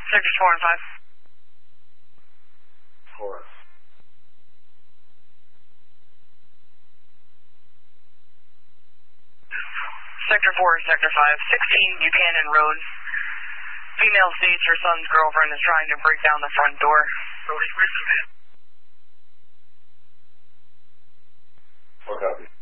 Sectors 4 and 5. 4. Sector 4, Sector 5, 16 Buchanan Road. Female states her son's girlfriend is trying to break down the front door. What copy?